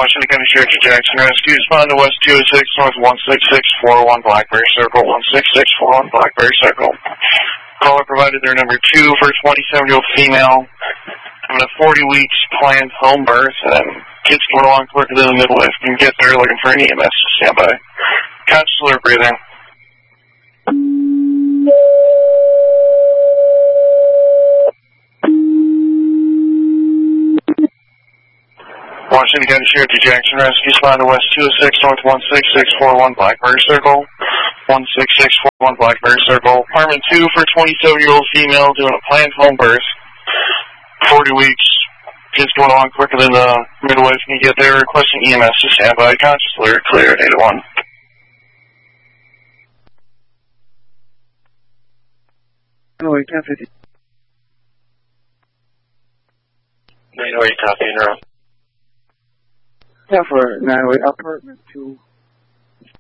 Washington County Sheriff Jackson Rescue. Respond to West 206 North 16641 Blackberry Circle, 16641 Blackberry Circle. Caller provided their number 2 for a 27-year-old female having a 40 weeks planned home birth, and kids going along quicker than the midwife can get there looking for an EMS to stand by. Conscious breathing. Washington County Sheriff Jackson Rescue. Respond to West 206 North 16641 Blackberry Circle, 16641 Blackberry Circle. Apartment 2 for a 27-year-old female doing a planned home birth. 40 weeks. Kids going along quicker than the midwife can get there. Requesting EMS to stand by. Conscious alert. Clear. 801. Illinois, 1050. 908, copy, interrupt. Yeah, for 908 apartment 2.